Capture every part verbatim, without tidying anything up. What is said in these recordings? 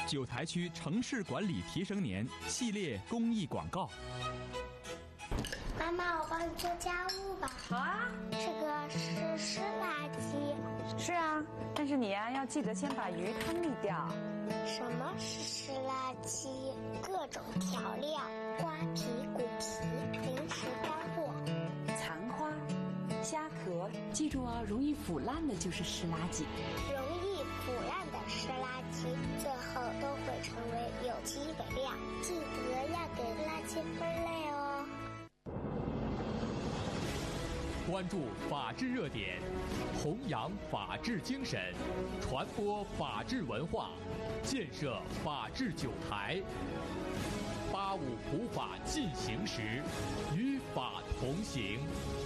九台区城市管理提升年系列公益广告。 妈妈，我帮你做家务吧。 好啊。 这个是湿垃圾。 是啊，但是你呀、啊、要记得先把鱼汤沥掉。 什么是湿垃圾？各种调料、瓜皮、骨皮、零食干货、 残花、虾壳，记住哦，容易腐烂的就是湿垃圾。 容易腐烂的湿垃圾，最后都会成为有机肥料。记得要给垃圾分类哦。 关注法治热点，弘扬法治精神，传播法治文化，建设法治九台。八五普法进行时，与法同行。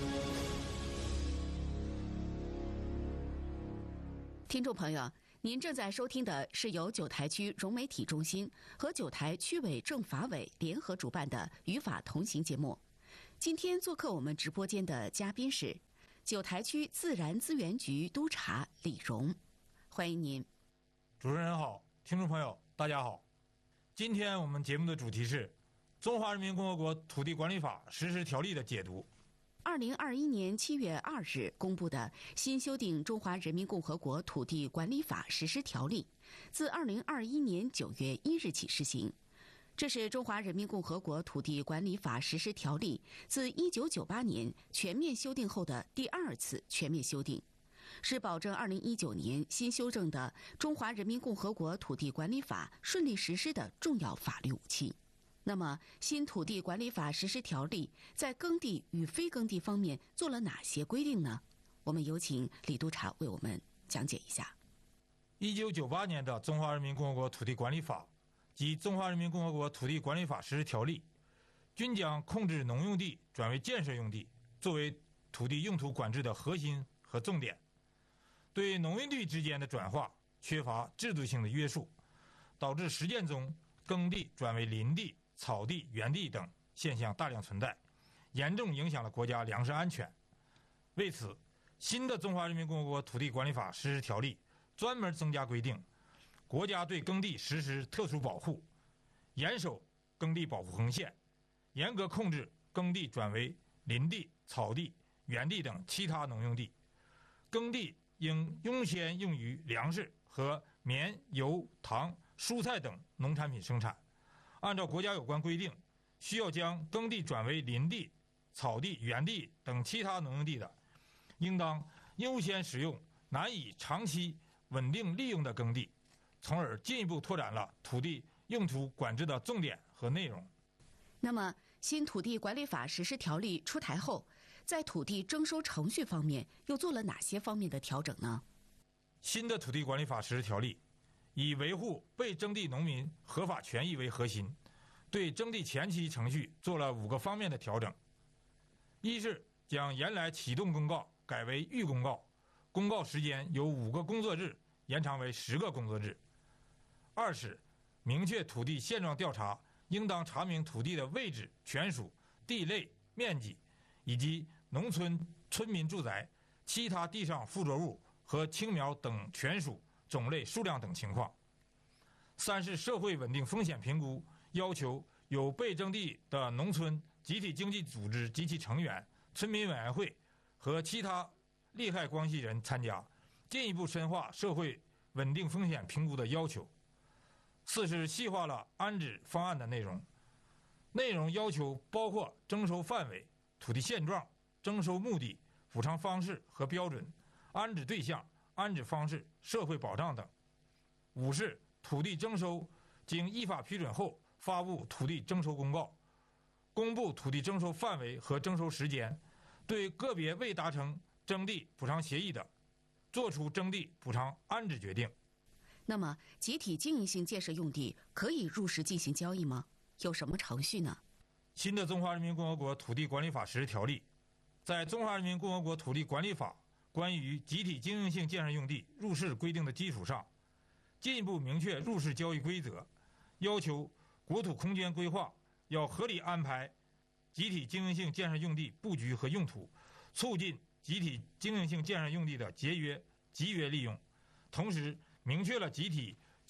听众朋友，您正在收听的是由九台区融媒体中心和九台区委政法委联合主办的与法同行节目。今天做客我们直播间的嘉宾是九台区自然资源局督察李荣，欢迎您。 主持人好，听众朋友大家好。今天我们节目的主题是《中华人民共和国土地管理法实施条例》的解读。 二零二一年七月二日公布的新修订《中华人民共和国土地管理法实施条例》，自二零二一年九月一日起施行。这是中华人民共和国土地管理法实施条例自一九九八年全面修订后的第二次全面修订，是保证二零一九年新修正的中华人民共和国土地管理法顺利实施的重要法律武器。那么，新土地管理法实施条例在耕地与非耕地方面做了哪些规定呢？我们有请李督察为我们讲解一下。 一九九八年的中华人民共和国土地管理法及中华人民共和国土地管理法实施条例，均将控制农用地转为建设用地作为土地用途管制的核心和重点，对农用地之间的转化缺乏制度性的约束，导致实践中耕地转为林地、草地、园地等现象大量存在，严重影响了国家粮食安全。为此，新的《中华人民共和国土地管理法实施条例》专门增加规定，国家对耕地实施特殊保护，严守耕地保护横线，严格控制耕地转为林地、草地、园地等其他农用地。耕地应优先用于粮食和棉、油、糖、蔬菜等农产品生产。按照国家有关规定，需要将耕地转为林地、草地、园地等其他农用地的，应当优先使用难以长期稳定利用的耕地，从而进一步拓展了土地用途管制的重点和内容。 那么，新土地管理法实施条例出台后，在土地征收程序方面又做了哪些方面的调整呢？ 新的土地管理法实施条例以维护被征地农民合法权益为核心，对征地前期程序做了五个方面的调整。一是将原来启动公告改为预公告，公告时间由五个工作日延长为十个工作日。二是明确土地现状调查应当查明土地的位置、权属、地类、面积，以及农村村民住宅、其他地上附着物和青苗等权属、种类、数量等情况。三是社会稳定风险评估，要求有被征地的农村集体经济组织及其成员、村民委员会和其他利害关系人参加，进一步深化社会稳定风险评估的要求。四是细化了安置方案的内容，内容要求包括征收范围、土地现状、征收目的、补偿方式和标准、安置对象、安置方式、社会保障等。五是土地征收经依法批准后，发布土地征收公告，公布土地征收范围和征收时间，对个别未达成征地补偿协议的，作出征地补偿安置决定。 那么，集体经营性建设用地可以入市进行交易吗？有什么程序呢？ 新的《中华人民共和国土地管理法实施条例》在《中华人民共和国土地管理法》关于集体经营性建设用地入市规定的基础上，进一步明确入市交易规则，要求国土空间规划要合理安排集体经营性建设用地布局和用途，促进集体经营性建设用地的节约、集约利用，同时明确了集体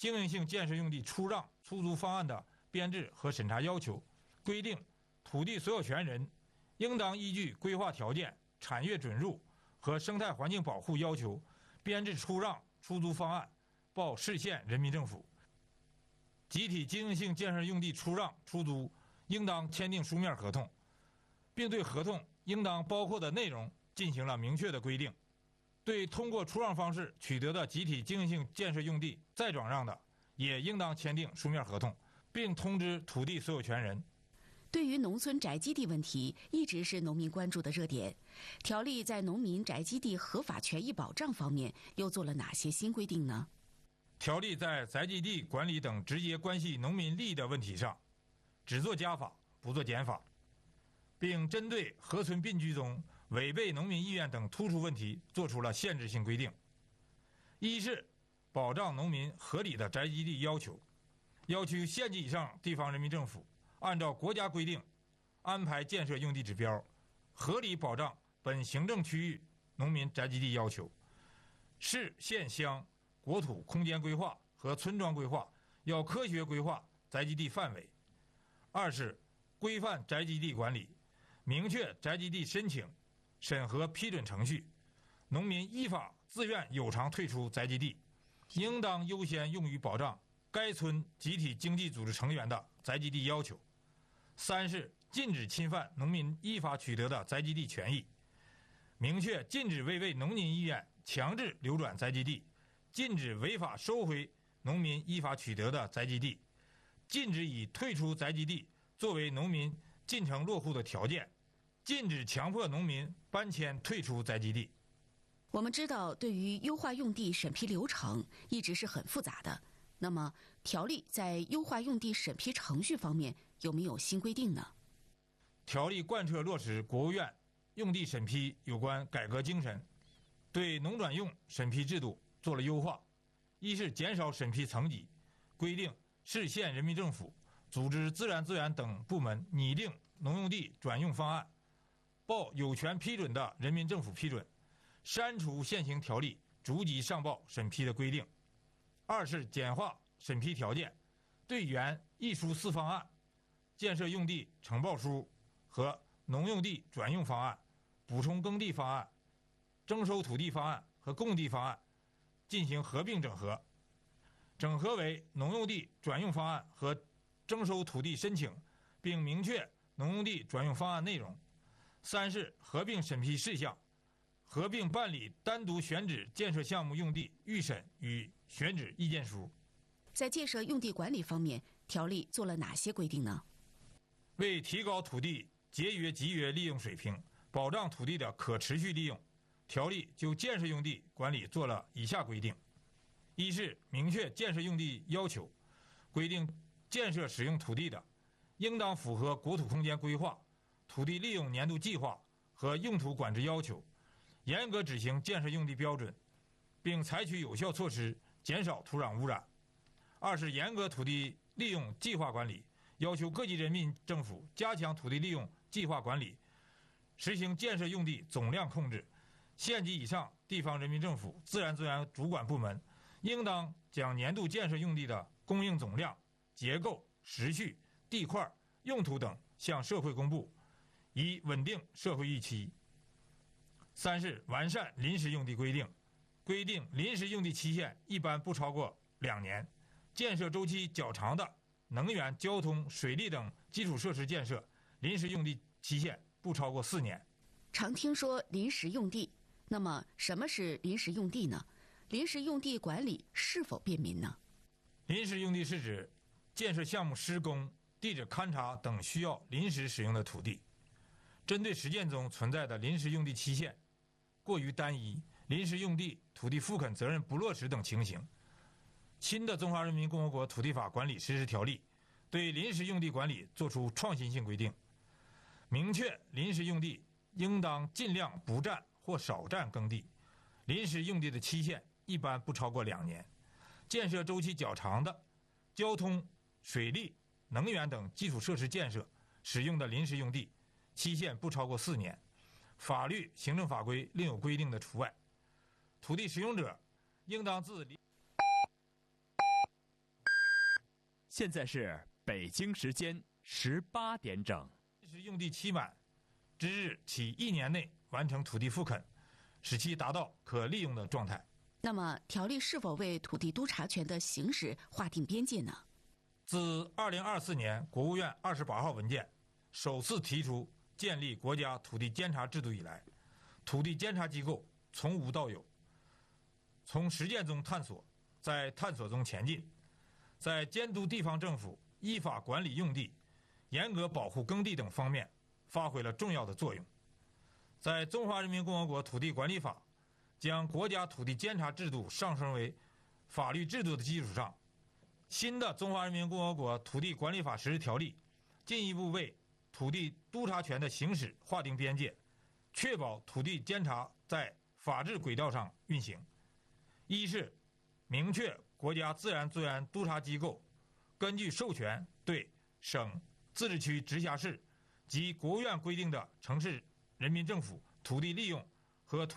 经营性建设用地出让出租方案的编制和审查要求，规定土地所有权人应当依据规划条件、产业准入和生态环境保护要求，编制出让出租方案，报市县人民政府。集体经营性建设用地出让出租应当签订书面合同，并对合同应当包括的内容进行了明确的规定。对通过出让方式取得的集体经营性建设用地再转让的，也应当签订书面合同，并通知土地所有权人。 对于农村宅基地问题，一直是农民关注的热点。条例在农民宅基地合法权益保障方面又做了哪些新规定呢？ 条例在宅基地管理等直接关系农民利益的问题上，只做加法，不做减法，并针对合村并居中违背农民意愿等突出问题作出了限制性规定。一是保障农民合理的宅基地要求，要求县级以上地方人民政府按照国家规定安排建设用地指标，合理保障本行政区域农民宅基地要求。市县乡国土空间规划和村庄规划要科学规划宅基地范围。二是规范宅基地管理，明确宅基地申请、审核、批准程序，农民依法自愿有偿退出宅基地，应当优先用于保障该村集体经济组织成员的宅基地要求。三是禁止侵犯农民依法取得的宅基地权益，明确禁止违背农民意愿强制流转宅基地，禁止违法收回农民依法取得的宅基地，禁止以退出宅基地作为农民进城落户的条件，禁止强迫农民搬迁退出宅基地。 我们知道，对于优化用地审批流程一直是很复杂的。那么，条例在优化用地审批程序方面有没有新规定呢？ 条例贯彻落实国务院用地审批有关改革精神，对农转用审批制度做了优化。一是减少审批层级，规定市县人民政府组织自然资源等部门拟定农用地转用方案，报有权批准的人民政府批准，删除现行条例逐级上报审批的规定。二是简化审批条件，对原一书四方案、建设用地呈报书和农用地转用方案、补充耕地方案、征收土地方案和供地方案进行合并整合，整合为农用地转用方案和征收土地申请，并明确农用地转用方案内容。三是合并审批事项，合并办理单独选址建设项目用地预审与选址意见书。 在建设用地管理方面，条例做了哪些规定呢？ 为提高土地节约集约利用水平，保障土地的可持续利用，条例就建设用地管理做了以下规定。一是明确建设用地要求，规定建设使用土地的应当符合国土空间规划、土地利用年度计划和用途管制要求，严格执行建设用地标准，并采取有效措施减少土壤污染。二是严格土地利用计划管理，要求各级人民政府加强土地利用计划管理，实行建设用地总量控制。县级以上地方人民政府自然资源主管部门应当将年度建设用地的供应总量、结构、时序、地块、用途等向社会公布，以稳定社会预期。三是完善临时用地规定，规定临时用地期限一般不超过两年，建设周期较长的能源、交通、水利等基础设施建设，临时用地期限不超过四年。 常听说临时用地，那么什么是临时用地呢？临时用地管理是否便民呢？ 临时用地是指建设项目施工、地质勘察等需要临时使用的土地。针对实践中存在的临时用地期限过于单一、临时用地土地复垦责任不落实等情形，新的《中华人民共和国土地法管理实施条例》对临时用地管理作出创新性规定，明确临时用地应当尽量不占或少占耕地，临时用地的期限一般不超过两年，建设周期较长的交通、水利、能源等基础设施建设使用的临时用地，期限不超过四年，法律、行政法规另有规定的除外。土地使用者应当自现在是北京时间十八点整。 是用地期满之日起一年内完成土地复垦，使其达到可利用的状态。 那么，条例是否为土地督察权的行使划定边界呢？ 自二零二四年国务院二十八号文件首次提出建立国家土地监察制度以来，土地监察机构从无到有，从实践中探索，在探索中前进，在监督地方政府依法管理用地、严格保护耕地等方面发挥了重要的作用。在《中华人民共和国土地管理法》将国家土地监察制度上升为法律制度的基础上，新的《中华人民共和国土地管理法实施条例》进一步为土地督察权的行使划定边界，确保土地监察在法治轨道上运行。一是明确国家自然资源督察机构根据授权对省、自治区、直辖市及国务院规定的城市人民政府土地利用和土